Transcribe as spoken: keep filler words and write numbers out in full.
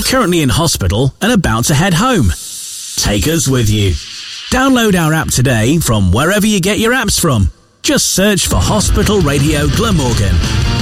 currently in hospital and about to head home? Take us with you. Download our app today from wherever you get your apps from. Just search for Hospital Radio Glamorgan.